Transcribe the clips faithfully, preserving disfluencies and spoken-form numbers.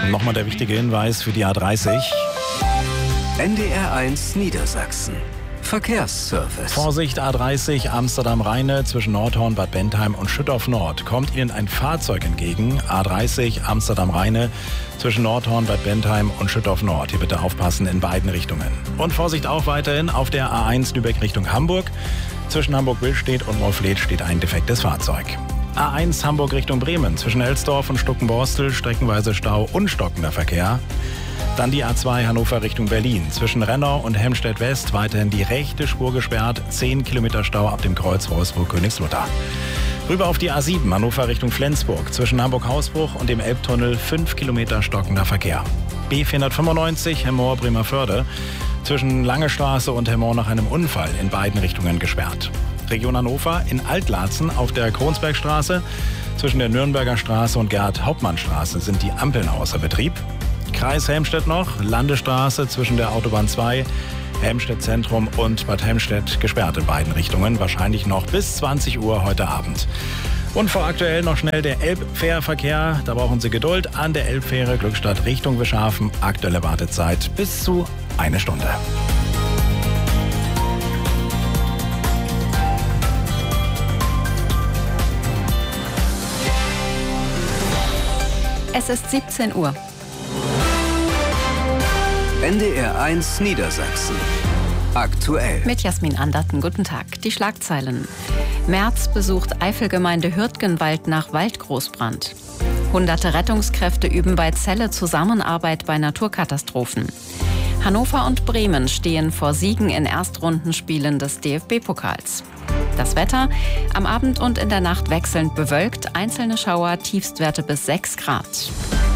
Nochmal der wichtige Hinweis für die A dreißig. N D R eins Niedersachsen. Verkehrsservice. Vorsicht, A dreißig Amsterdam-Rheine zwischen Nordhorn, Bad Bentheim und Schüttorf Nord. Kommt Ihnen ein Fahrzeug entgegen, A dreißig Amsterdam-Rheine zwischen Nordhorn, Bad Bentheim und Schüttorf Nord. Hier bitte aufpassen in beiden Richtungen. Und Vorsicht auch weiterhin auf der A eins Lübeck Richtung Hamburg. Zwischen Hamburg-Billstedt und Mollfleet steht ein defektes Fahrzeug. A eins Hamburg Richtung Bremen zwischen Elsdorf und Stuckenborstel streckenweise Stau und stockender Verkehr. Dann die A zwei Hannover Richtung Berlin. Zwischen Rennau und Helmstedt West weiterhin die rechte Spur gesperrt. zehn Kilometer Stau ab dem Kreuz Wolfsburg-Königslutter. Rüber auf die A sieben Hannover Richtung Flensburg. Zwischen Hamburg-Hausbruch und dem Elbtunnel fünf Kilometer stockender Verkehr. B vierhundertfünfundneunzig Hemmoor-Bremerförde. Zwischen Lange Straße und Hemmoor nach einem Unfall in beiden Richtungen gesperrt. Region Hannover in Altlaatzen auf der Kronsbergstraße. Zwischen der Nürnberger Straße und Gerhard-Hauptmann-Straße sind die Ampeln außer Betrieb. Kreis Helmstedt noch, Landesstraße zwischen der Autobahn zwei, Helmstedt Zentrum und Bad Helmstedt gesperrt in beiden Richtungen, wahrscheinlich noch bis zwanzig Uhr heute Abend. Und vor aktuell noch schnell der Elbfährverkehr, da brauchen Sie Geduld an der Elbfähre Glückstadt Richtung Wischhafen, aktuelle Wartezeit bis zu eine Stunde. Es ist siebzehn Uhr. N D R eins Niedersachsen. Aktuell. Mit Jasmin Anderten, guten Tag. Die Schlagzeilen. Merz besucht Eifelgemeinde Hürtgenwald nach Waldgroßbrand. Hunderte Rettungskräfte üben bei Celle Zusammenarbeit bei Naturkatastrophen. Hannover und Bremen stehen vor Siegen in Erstrundenspielen des D F B-Pokals. Das Wetter, am Abend und in der Nacht wechselnd bewölkt, einzelne Schauer, Tiefstwerte bis sechs Grad.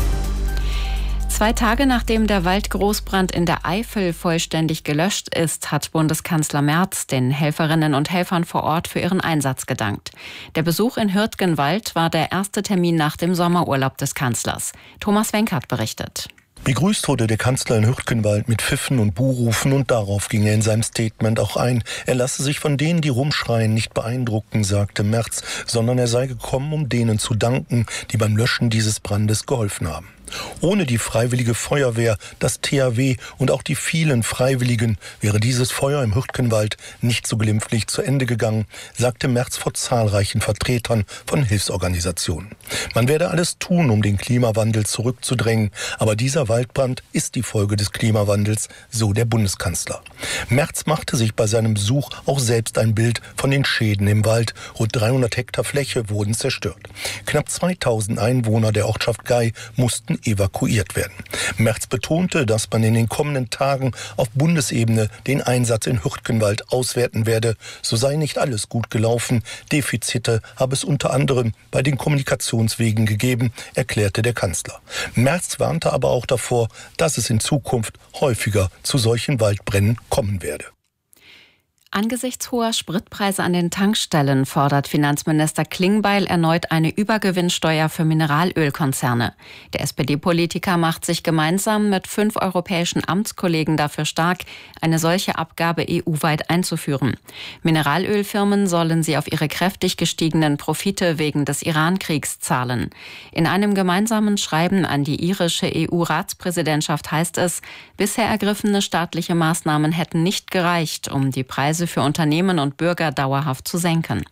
Zwei Tage nachdem der Waldgroßbrand in der Eifel vollständig gelöscht ist, hat Bundeskanzler Merz den Helferinnen und Helfern vor Ort für ihren Einsatz gedankt. Der Besuch in Hürtgenwald war der erste Termin nach dem Sommerurlaub des Kanzlers. Thomas Wenkert berichtet. Begrüßt wurde der Kanzler in Hürtgenwald mit Pfiffen und Buhrufen und darauf ging er in seinem Statement auch ein. Er lasse sich von denen, die rumschreien, nicht beeindrucken, sagte Merz, sondern er sei gekommen, um denen zu danken, die beim Löschen dieses Brandes geholfen haben. Ohne die Freiwillige Feuerwehr, das T H W und auch die vielen Freiwilligen wäre dieses Feuer im Hürtgenwald nicht so glimpflich zu Ende gegangen, sagte Merz vor zahlreichen Vertretern von Hilfsorganisationen. Man werde alles tun, um den Klimawandel zurückzudrängen, aber dieser Waldbrand ist die Folge des Klimawandels, so der Bundeskanzler. Merz machte sich bei seinem Besuch auch selbst ein Bild von den Schäden im Wald. Rund dreihundert Hektar Fläche wurden zerstört. Knapp zweitausend Einwohner der Ortschaft Gei mussten evakuiert werden. Merz betonte, dass man in den kommenden Tagen auf Bundesebene den Einsatz in Hürtgenwald auswerten werde. So sei nicht alles gut gelaufen. Defizite habe es unter anderem bei den Kommunikationswegen gegeben, erklärte der Kanzler. Merz warnte aber auch davor, dass es in Zukunft häufiger zu solchen Waldbränden kommen werde. Angesichts hoher Spritpreise an den Tankstellen fordert Finanzminister Klingbeil erneut eine Übergewinnsteuer für Mineralölkonzerne. Der S P D-Politiker macht sich gemeinsam mit fünf europäischen Amtskollegen dafür stark, eine solche Abgabe E U-weit einzuführen. Mineralölfirmen sollen sie auf ihre kräftig gestiegenen Profite wegen des Iran-Kriegs zahlen. In einem gemeinsamen Schreiben an die irische E U-Ratspräsidentschaft heißt es, bisher ergriffene staatliche Maßnahmen hätten nicht gereicht, um die Preise für Unternehmen und Bürger dauerhaft zu senken.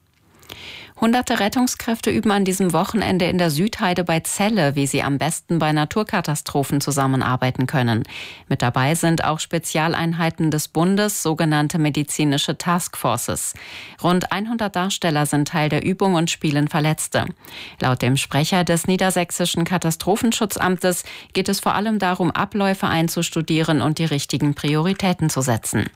Hunderte Rettungskräfte üben an diesem Wochenende in der Südheide bei Celle, wie sie am besten bei Naturkatastrophen zusammenarbeiten können. Mit dabei sind auch Spezialeinheiten des Bundes, sogenannte medizinische Taskforces. Rund hundert Darsteller sind Teil der Übung und spielen Verletzte. Laut dem Sprecher des Niedersächsischen Katastrophenschutzamtes geht es vor allem darum, Abläufe einzustudieren und die richtigen Prioritäten zu setzen.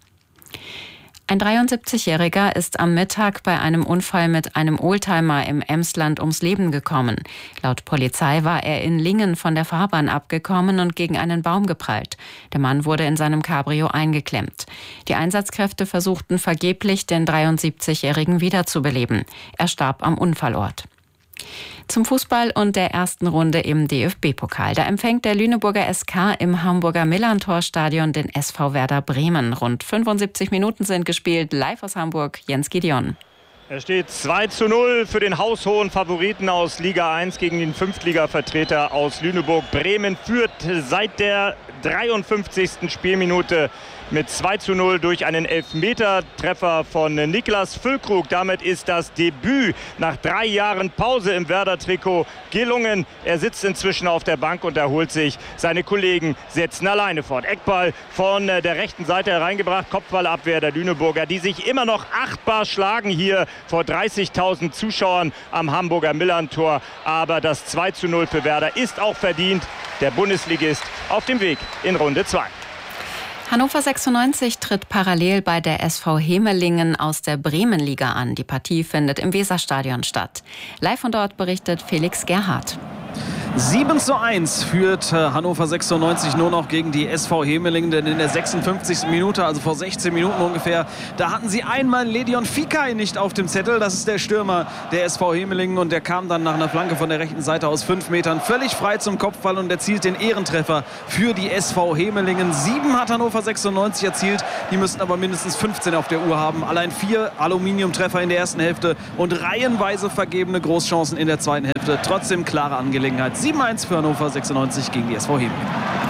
Ein dreiundsiebzigjähriger ist am Mittag bei einem Unfall mit einem Oldtimer im Emsland ums Leben gekommen. Laut Polizei war er in Lingen von der Fahrbahn abgekommen und gegen einen Baum geprallt. Der Mann wurde in seinem Cabrio eingeklemmt. Die Einsatzkräfte versuchten vergeblich, den dreiundsiebzigjährigen wiederzubeleben. Er starb am Unfallort. Zum Fußball und der ersten Runde im D F B-Pokal. Da empfängt der Lüneburger S K im Hamburger Millantor-Stadion den S V Werder Bremen. Rund fünfundsiebzig Minuten sind gespielt. Live aus Hamburg, Jens Gideon. Es steht zwei zu null für den haushohen Favoriten aus Liga eins gegen den Fünftliga-Vertreter aus Lüneburg. Bremen führt seit der dreiundfünfzigsten Spielminute mit zwei zu null durch einen Elfmetertreffer von Niklas Füllkrug. Damit ist das Debüt nach drei Jahren Pause im Werder-Trikot gelungen. Er sitzt inzwischen auf der Bank und erholt sich. Seine Kollegen setzen alleine fort. Eckball von der rechten Seite hereingebracht. Kopfballabwehr der Lüneburger, die sich immer noch achtbar schlagen hier vor dreißigtausend Zuschauern am Hamburger Millerntor. Aber das zwei zu null für Werder ist auch verdient. Der Bundesligist auf dem Weg in Runde zwei. Hannover sechsundneunzig tritt parallel bei der S V Hemelingen aus der Bremenliga an. Die Partie findet im Weserstadion statt. Live von dort berichtet Felix Gerhardt. sieben zu eins führt Hannover sechsundneunzig nur noch gegen die S V Hemelingen, denn in der sechsundfünfzigsten Minute, also vor sechzehn Minuten ungefähr, da hatten sie einmal Ledion Fikay nicht auf dem Zettel. Das ist der Stürmer der S V Hemelingen und der kam dann nach einer Flanke von der rechten Seite aus fünf Metern völlig frei zum Kopfball und erzielt den Ehrentreffer für die S V Hemelingen. Sieben hat Hannover sechsundneunzig erzielt, die müssten aber mindestens fünfzehn auf der Uhr haben. Allein vier Aluminiumtreffer in der ersten Hälfte und reihenweise vergebene Großchancen in der zweiten Hälfte. Trotzdem klare Angelegenheit. sieben eins für Hannover sechsundneunzig gegen die S V Hemelingen.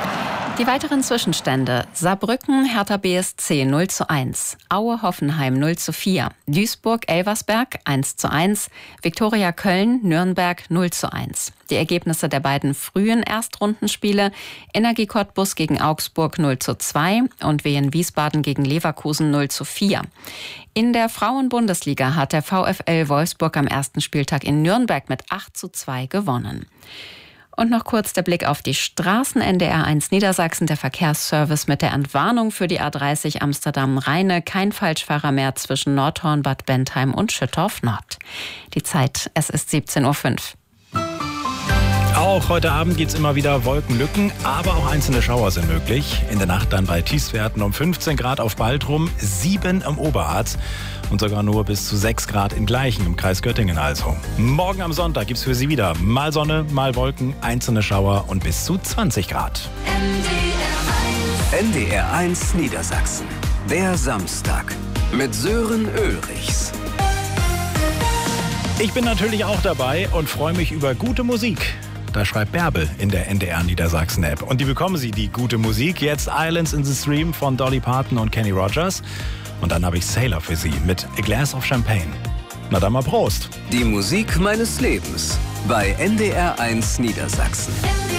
Die weiteren Zwischenstände: Saarbrücken, Hertha B S C null zu eins, Aue Hoffenheim null zu vier, Duisburg Elversberg eins zu eins, Viktoria Köln Nürnberg null zu eins. Die Ergebnisse der beiden frühen Erstrundenspiele: Energie Cottbus gegen Augsburg null zu zwei und Wien Wiesbaden gegen Leverkusen null zu vier. In der Frauenbundesliga hat der VfL Wolfsburg am ersten Spieltag in Nürnberg mit acht zu zwei gewonnen. Und noch kurz der Blick auf die Straßen. N D R eins Niedersachsen, der Verkehrsservice mit der Entwarnung für die A dreißig Amsterdam-Rheine. Kein Falschfahrer mehr zwischen Nordhorn, Bad Bentheim und Schüttorf Nord. Die Zeit, es ist siebzehn Uhr fünf. Auch heute Abend gibt es immer wieder Wolkenlücken, aber auch einzelne Schauer sind möglich. In der Nacht dann bei Tiefstwerten um fünfzehn Grad auf Baltrum, sieben im Oberharz und sogar nur bis zu sechs Grad in Gleichen im Kreis Göttingen also. Morgen am Sonntag gibt es für Sie wieder mal Sonne, mal Wolken, einzelne Schauer und bis zu zwanzig Grad. N D R eins Niedersachsen. Der Samstag mit Sören Ulrichs. Ich bin natürlich auch dabei und freue mich über gute Musik. Da schreibt Bärbel in der N D R Niedersachsen App. Und die bekommen Sie, die gute Musik. Jetzt Islands in the Stream von Dolly Parton und Kenny Rogers. Und dann habe ich Sailor für Sie mit A Glass of Champagne. Na dann mal Prost. Die Musik meines Lebens bei N D R eins Niedersachsen.